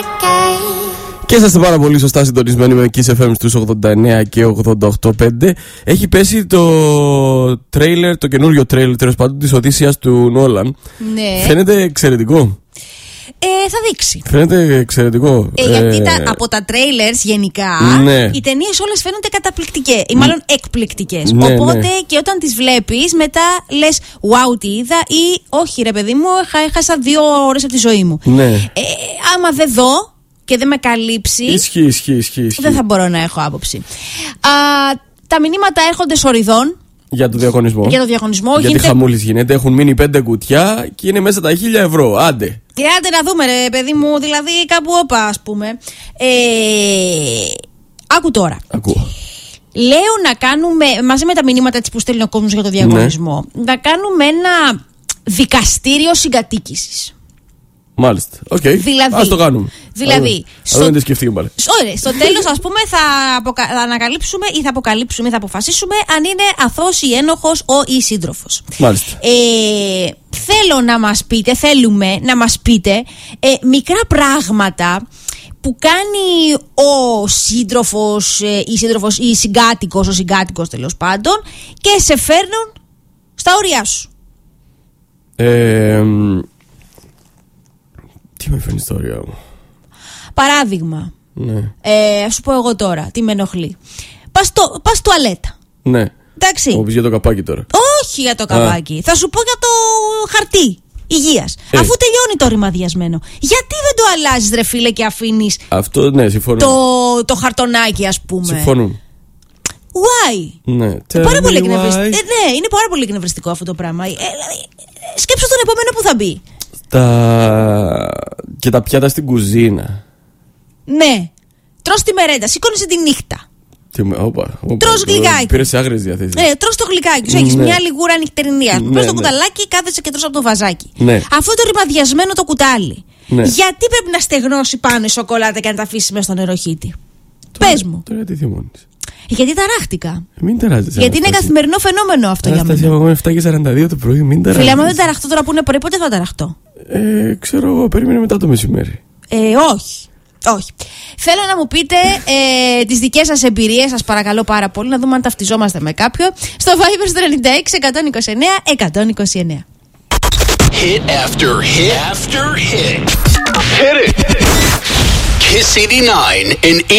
Και είσαστε πάρα πολύ σωστά συντονισμένοι με Kiss FM στους 89 και 88.5. Έχει πέσει το τρέιλερ, το καινούριο τρέιλερ τέλος πάντων της Οδύσσειας του Νόλαν. Ναι. Φαίνεται εξαιρετικό. Θα δείξει. Φαίνεται εξαιρετικό. Γιατί από τα trailers γενικά ναι. οι ταινίες όλες φαίνονται καταπληκτικές ή μάλλον εκπληκτικές. Ναι, οπότε ναι. και όταν τις βλέπεις μετά λες wow τι είδα ή όχι ρε παιδί μου έχασα 2 ώρες από τη ζωή μου. Ναι. Άμα δεν δω και δεν με καλύψει Ισχύει. δεν θα μπορώ να έχω άποψη. Τα μηνύματα έρχονται σοριδών. Για το διαγωνισμό. Γιατί χαμούλης γίνεται. Έχουν μείνει 5 κουτιά και είναι μέσα τα 1.000 ευρώ. Άντε. Και άντε να δούμε ρε παιδί μου, δηλαδή κάπου όπα ας πούμε. Άκου τώρα. Ακούω. Λέω να κάνουμε, μαζί με τα μηνύματα έτσι που στέλνει ο κόσμος για το διαγωνισμό, να κάνουμε ένα δικαστήριο συγκατοίκησης. Μάλιστα. Οκ. Δηλαδή, ας το κάνουμε. Δηλαδή, δεν το σκεφτούμε πάλι. Στο τέλος, ας πούμε, θα ανακαλύψουμε ή θα αποκαλύψουμε ή θα αποφασίσουμε αν είναι αθώος ή ένοχος ή σύντροφος. Μάλιστα. Θέλουμε να μας πείτε μικρά πράγματα που κάνει ο σύντροφος ή συγκάτοικος, ο συγκάτοικος τέλος πάντων, και σε φέρνουν στα όρια σου. Τι με φέρνει στα όρια μου? Παράδειγμα. Ναι. Ας σου πω εγώ τώρα τι με ενοχλεί. Πας τουαλέτα. Ναι. Εντάξει. Μου πεις για το καπάκι τώρα. Όχι για το καπάκι. Θα σου πω για το χαρτί υγείας. Αφού τελειώνει το ρημαδιασμένο. Γιατί δεν το αλλάζεις ρε φίλε και αφήνεις αυτό, ναι, συμφωνώ. Το χαρτονάκι ας πούμε. Συμφωνούν. Why? Ναι. Πάρα πολύ εκνευριστικό. Ναι, είναι πάρα πολύ εκνευριστικό αυτό το πράγμα. Δηλαδή, σκέψου τον επόμενο που θα μπει. Και τα πιάτα στην κουζίνα. Ναι. Τρως τη μερέντα, σηκώνεσαι τη νύχτα. Τρως γλυκάκι. Πήρε σε άγριες διαθέσεις. Τρως το γλυκάκι σου. Έχεις μια λιγούρα νυχτερινή. Τρως το κουταλάκι, κάθεσαι και τρως από το βαζάκι. Αυτό το ρημαδιασμένο το κουτάλι. Γιατί πρέπει να στεγνώσει πάνω η σοκολάτα και να τα αφήσεις μέσα στον νεροχύτη? Πες μου. Τώρα τι θυμώνεις? Γιατί ταράχτηκα. Μην ταράζεσαι. Γιατί είναι καθημερινό φαινόμενο αυτό για μένα. Εγώ είμαι 7:42 το πρωί, μην ταράζεσαι. Φίλε, άμα δεν ταραχτώ τώρα που είναι πρωί, πότε θα ταραχτώ? Ξέρω εγώ, περίμενε μετά το μεσημέρι. Όχι. Θέλω να μου πείτε τις δικές σας εμπειρίες, σας παρακαλώ πάρα πολύ, να δούμε αν ταυτιζόμαστε με κάποιον. Στο Viber στο 96-129-129. Hit after hit after hit. Hit it. Kiss 89 and